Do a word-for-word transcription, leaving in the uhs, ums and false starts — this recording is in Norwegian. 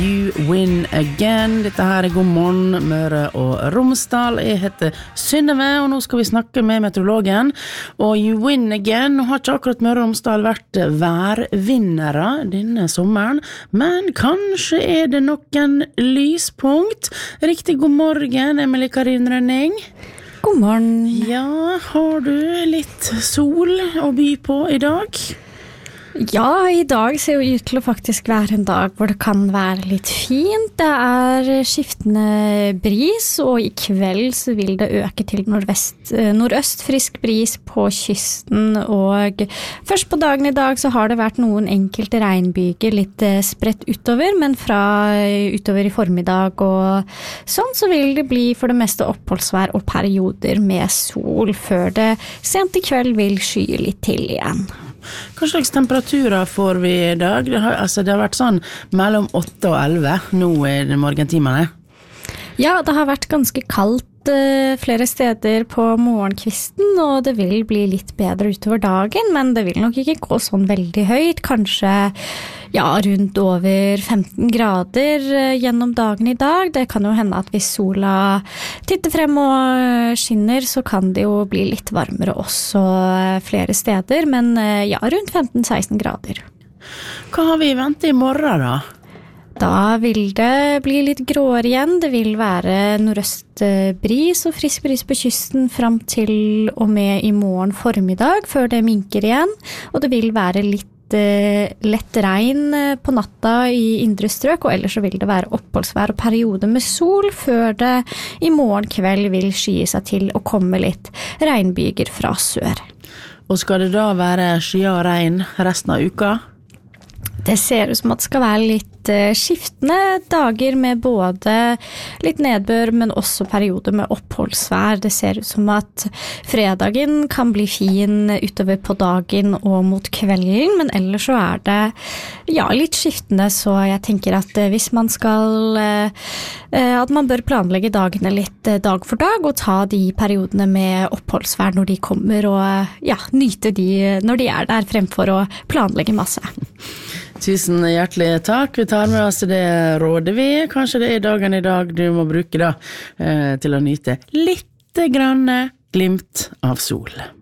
You win again. Dette her er God morgen, Møre og Romsdal. Jeg heter Synnøve, og nå skal vi snakke med meteorologen. Og you win again. Nå har ikke akkurat Møre og Romsdal vært værvinnere denne sommeren, men kanskje er det noen lyspunkt. Riktig god morgen, Emilie Karin Rønning. God morgen. Ja, har du litt sol å by på i dag? Ja, i dag ser jo ut til å faktisk være en dag hvor det kan være litt fint. Det er skiftende bris, og i kveld så vil det øke til nordvest, nordøst frisk bris på kysten. Og først på dagen i dag så har det vært noen enkelte regnbyger litt spredt utover, men fra utover i formiddag og sånn så vil det bli for det meste oppholdsvær og perioder med sol, før det sent i kveld vil skye litt til igjen. Hva slags temperaturer får vi i dag? Det har, altså, det har vært sånn mellom åtte og elleve nå i morgentimene. Ja, det har vært ganske kaldt uh, flere steder på morgenkvisten, og det vil bli litt bedre utover dagen, men det vil nok ikke gå sånn veldig høyt. Kanskje ja, rundt over femten grader uh, gjennom dagen i dag. Det kan jo hende at hvis sola titter frem og skinner, så kan det jo bli litt varmere også uh, flere steder, men uh, ja, rundt femten til seksten grader. Hva har vi i vente i morgen da? Da vil det bli litt gråere igjen. Det vil være nordøstbris og frisk bris på kysten frem til og med i morgen formiddag, før det minker igjen. Og det vil være litt lett regn på natta i indre strøk, og ellers så vil det være oppholdsvær og periode med sol, før det i morgen kveld vil skye seg til å komme litt regnbyger fra sør. Og skal det da være skyer og regn resten av uka? Det ser ut som at det skal være litt skiftende dager med både litt nedbør, men også perioder med oppholdsvær. Det ser ut som at fredagen kan bli fin utover på dagen og mot kvelden, men ellers så er det ja, litt skiftende, så jeg tenker at hvis man skal at man bør planlegge dagene litt dag for dag og ta de periodene med oppholdsvær når de kommer, og ja, nyte de når de er der fremfor å planlegge masse. Tusen hjertelig takk. Vi tar med oss det rådet vi. Kanskje det er dagen i dag du må bruke da, til å nyte litt grann glimt av sol.